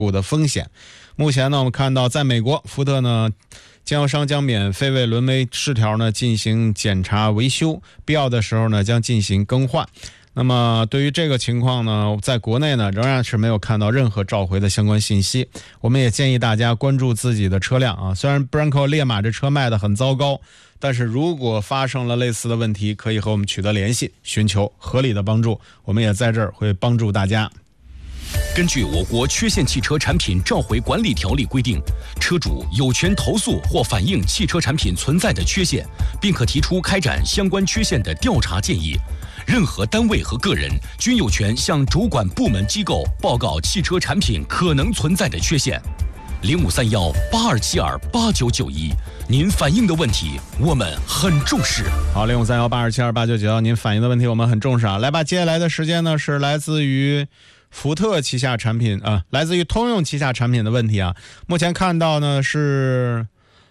故的风险。目前呢，我们看到在美国，福特呢经销商将免费为轮眉饰条呢进行检查维修，必要的时候呢将进行更换。那么对于这个情况呢，在国内呢仍然是没有看到任何召回的相关信息。我们也建议大家关注自己的车辆啊，虽然 Bronco 烈马这车卖得很糟糕，但是如果发生了类似的问题，可以和我们取得联系，寻求合理的帮助。我们也在这儿会帮助大家。 根据我国缺陷汽车产品召回管理条例规定，车主有权投诉或反映汽车产品存在的缺陷，并可提出开展相关缺陷的调查建议。任何单位和个人均有权向主管部门机构报告汽车产品可能存在的缺陷。053182728991，您反映的问题我们很重视。 好，053182728991，您反映的问题我们很重视啊。来吧，接下来的时间呢是来自于福特旗下产品来自于通用旗下产品的问题啊。目前看到呢是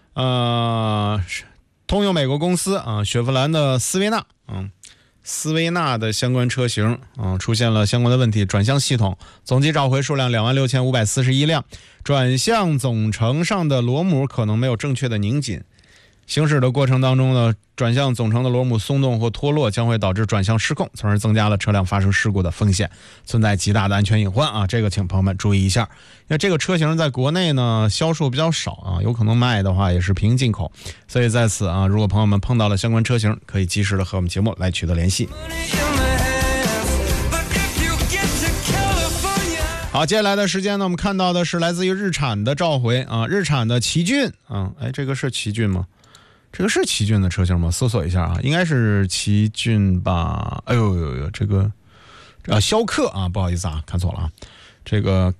通用美国公司啊，雪佛兰的斯维纳的相关车型出现了相关的问题，转向系统总计召回数量26541辆，转向总成上的螺母可能没有正确的拧紧。行驶的过程当中呢，转向总成的螺母松动或脱落将会导致转向失控，从而增加了车辆发生事故的风险，存在极大的安全隐患啊！这个请朋友们注意一下，因为这个车型在国内呢销售比较少啊，有可能卖的话也是平行进口，所以在此啊，如果朋友们碰到了相关车型，可以及时的和我们节目来取得联系。好，接下来的时间呢，我们看到的是来自于日产的召回啊，日产的奇骏这个是奇骏吗？这个是奇骏的车型吗？搜索一下啊，应该是奇骏吧。哎呦，这个逍客啊，不好意思啊，看错了啊。这个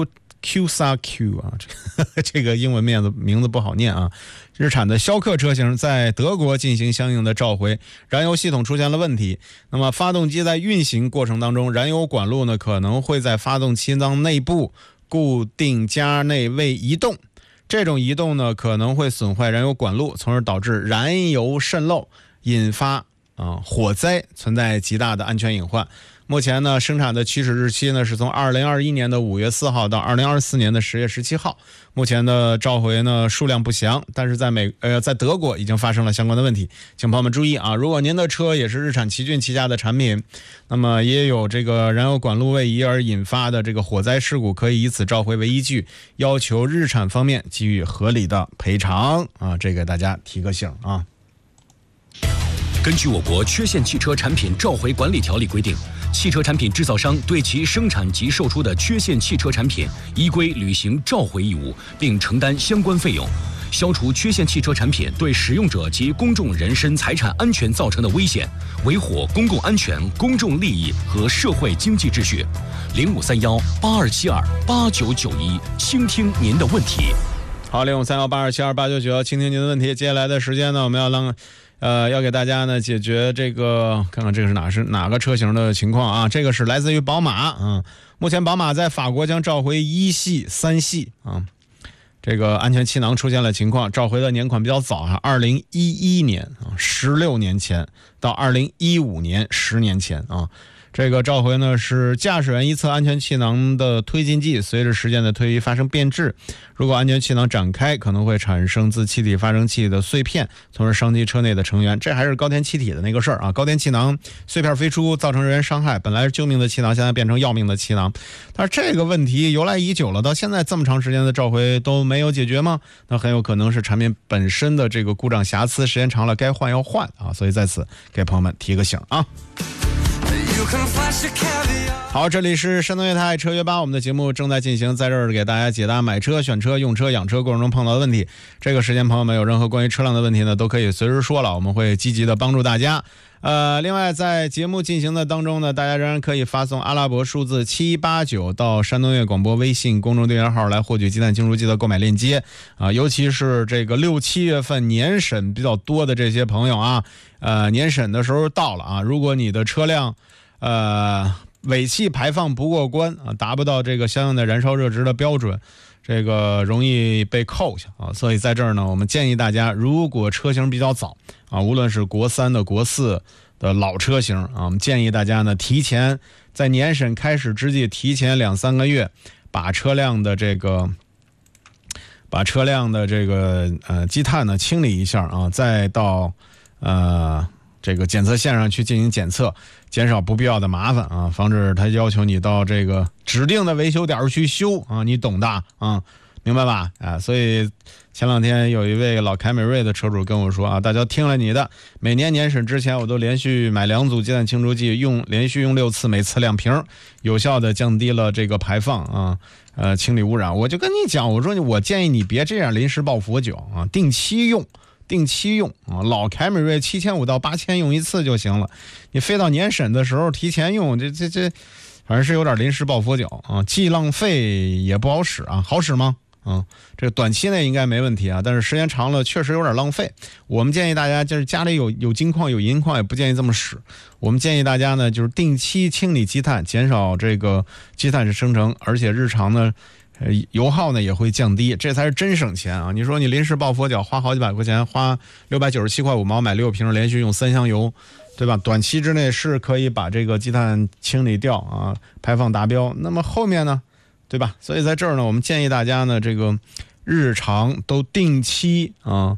Q 啊，这个英文名字不好念啊。日产的逍客车型在德国进行相应的召回，燃油系统出现了问题。那么发动机在运行过程当中，燃油管路呢可能会在发动机囊内部固定夹内位移动。这种移动呢可能会损坏燃油管路，从而导致燃油渗漏，引发火灾，存在极大的安全隐患。目前呢，生产的起始日期呢是从2021年的5月4号到2024年的10月17号。目前的召回呢数量不详，但是在德国已经发生了相关的问题，请朋友们注意啊！如果您的车也是日产奇骏旗下的产品，那么也有这个燃油管路位移而引发的这个火灾事故，可以以此召回为依据，要求日产方面给予合理的赔偿啊！这给大家提个醒啊。 根据我国缺陷汽车产品召回管理条例规定，汽车产品制造商对其生产及售出的缺陷汽车产品依规履行召回义务，并承担相关费用，消除缺陷汽车产品对使用者及公众人身财产安全造成的危险，维护公共安全、公众利益和社会经济秩序。053182728991，倾听您的问题。 好，053182728991，倾听您的问题。接下来的时间呢，我们要给大家呢解决这个，看看这个是哪个车型的情况啊？这个是来自于宝马目前宝马在法国将召回1系、3系这个安全气囊出现了情况，召回的年款比较早2011年16年前到2015年10年前这个召回呢是驾驶员一侧安全气囊的推进剂随着时间的推移发生变质，如果安全气囊展开，可能会产生自气体发生器的碎片，从而伤及车内的成员。这还是高天气体的那个事儿啊！高天气囊碎片飞出，造成人员伤害，本来是救命的气囊，现在变成要命的气囊。但是这个问题由来已久了，到现在这么长时间的召回都没有解决吗？那很有可能是产品本身的这个故障瑕疵，时间长了该换要换啊！所以在此给朋友们提个醒啊。好，这里是山东乐泰车约吧，我们的节目正在进行，在这儿给大家解答买车、选车、用车、养车过程中碰到的问题。这个时间朋友们有任何关于车辆的问题呢，都可以随时说了，我们会积极的帮助大家。另外在节目进行的当中呢，大家仍然可以发送阿拉伯数字789到山东乐广播微信公众订阅号来获取鸡蛋清除剂的购买链接尤其是这个6、7月份年审比较多的这些朋友年审的时候到了如果你的车辆尾气排放不过关达不到这个相应的燃烧热值的标准，这个容易被扣下所以在这儿呢，我们建议大家，如果车型比较早无论是国3的、国4的老车型我们建议大家呢，提前在年审开始之际，提前2、3个月把车辆的这个积碳呢清理一下啊，再到这个检测线上去进行检测，减少不必要的麻烦啊，防止他要求你到这个指定的维修点去修啊，你懂的啊，明白吧？啊，所以前两天有一位老凯美瑞的车主跟我说啊，大家听了你的，每年年审之前我都连续买2组积碳清除剂，连续用6次，每次2瓶，有效的降低了这个排放啊。清理污染。我就跟你讲，我说我建议你别这样临时抱佛脚啊，定期用啊，老凯美瑞7500到8000用1次就行了，你非到年审的时候提前用，这反正是有点临时抱佛脚啊，既浪费也不好使啊，好使吗？这个短期内应该没问题啊，但是时间长了确实有点浪费。我们建议大家就是家里有金矿有银矿也不建议这么使。我们建议大家呢就是定期清理积碳，减少这个积碳生成，而且日常呢油耗呢也会降低，这才是真省钱啊！你说你临时抱佛脚花好几百块钱，花697块5毛买6瓶连续用3箱油，对吧？短期之内是可以把这个积碳清理掉啊，排放达标。那么后面呢？对吧？所以在这儿呢，我们建议大家呢，这个日常都定期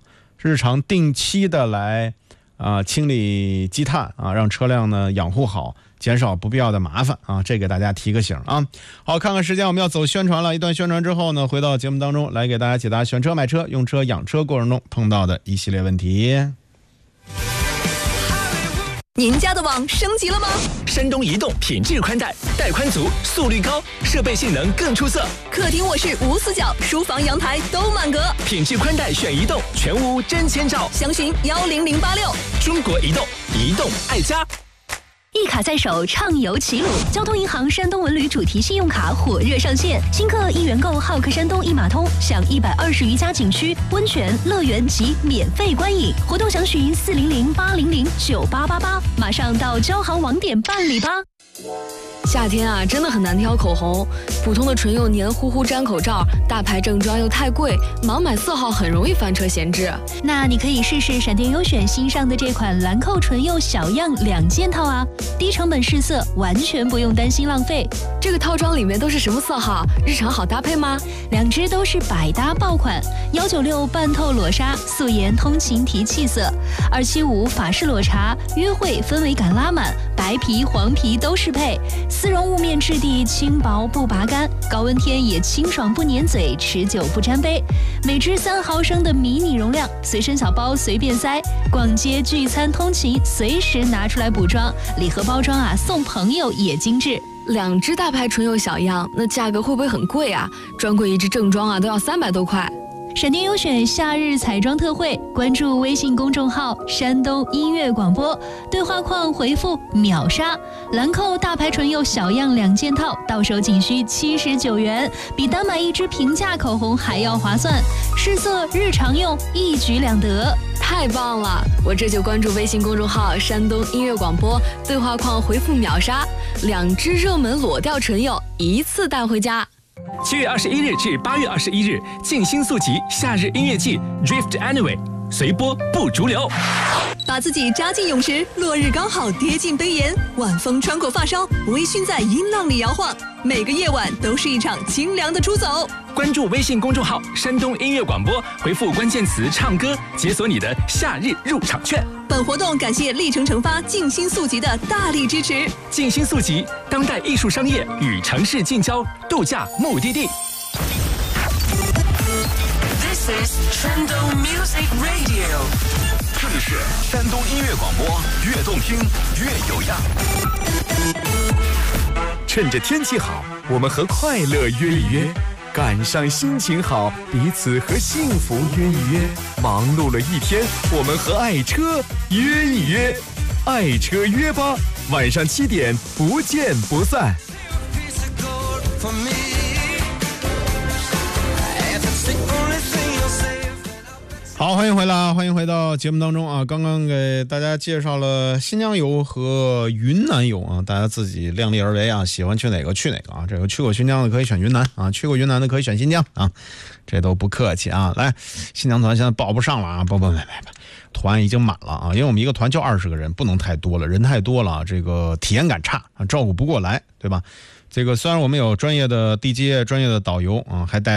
的来清理积碳啊，让车辆呢养护好，减少不必要的麻烦啊，这给大家提个醒啊。好，看看时间，我们要走宣传了。一段宣传之后呢，回到节目当中来给大家解答选车、买车、用车、养车过程中碰到的一系列问题。 您家的网升级了吗？ 山东移动品质宽带，带宽足，速率高，设备性能更出色。 客厅、卧室无死角，书房、阳台都满格。 品质宽带选移动，全屋真签照。 详询10086。 中国移动，移动爱家。 一卡在手，畅游齐鲁。交通银行山东文旅主题信用卡火热上线，新客1元购浩克山东一码通，享120余家景区、温泉、乐园及免费观影。活动详询400-800-9888，马上到交行网点办理吧。 夏天啊，真的很难挑口红。普通的唇釉黏糊糊粘口罩，大牌正装又太贵，盲买色号很容易翻车闲置。 那你可以试试闪电优选新上的这款兰蔻唇釉小样2件套啊，低成本试色，完全不用担心浪费。 这个套装里面都是什么色号？日常好搭配吗 ？2支都是百搭爆款，196半透裸纱素颜通勤提气色，275法式裸茶约会氛围感拉满，白皮黄皮都适配。丝绒雾面质地轻薄不拔干，高温天也清爽不粘嘴，持久不沾杯。每支3毫升的迷你容量，随身小包随便塞，逛街聚餐通勤随时拿出来补妆。礼盒包装啊，送朋友也精致。 2支大牌唇釉小样，那价格会不会很贵啊？专柜1支正装啊都要300多块。 闪电优选夏日彩妆特惠，关注微信公众号山东音乐广播，对话框回复秒杀，兰蔻大牌唇釉小样2件套，到手仅需79元，比单买1支平价口红还要划算，试色日常用一举两得。 太棒了，我这就关注微信公众号山东音乐广播，对话框回复秒杀，2支热门裸调唇釉一次带回家。 7月21日至8月21日，静心速集夏日音乐季 Drift Anyway， 随波不逐流。 把自己扎进泳池，落日刚好跌进杯沿，晚风穿过发梢，微醺在音浪里摇晃。每个夜晚都是一场清凉的出走。 关注微信公众号山东音乐广播，回复关键词唱歌，解锁你的夏日入场券。 本活动感谢历程成发静心速集的大力支持。 静心速集，当代艺术商业与城市近郊度假目的地。 This is 山东 Music Radio。 这里是山东音乐广播，越动听越有样。趁着天气好，我们和快乐约一约；赶上心情好，彼此和幸福约一约。忙碌了一天，我们和爱车约一约。爱车约吧，晚上7点不见不散。 好，欢迎回来，欢迎回到节目当中啊！刚刚给大家介绍了新疆游和云南游啊，大家自己量力而为啊，喜欢去哪个去哪个啊。这个去过新疆的可以选云南啊，去过云南的可以选新疆啊，这都不客气啊。来，新疆团现在报不上了啊，不，团已经满了啊，因为我们一个团就20个人，不能太多了，人太多了，这个体验感差啊，照顾不过来，对吧？ 这个虽然我们有专业的地接、专业的导游啊，还带